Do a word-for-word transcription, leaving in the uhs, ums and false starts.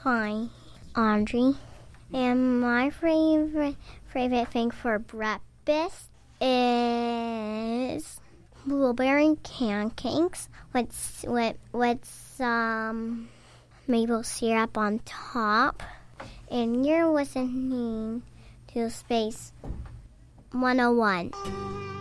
Hi, Audrey. And my favorite favorite thing for breakfast is blueberry pancakes with with with some maple syrup on top. And you're listening to Space one oh one.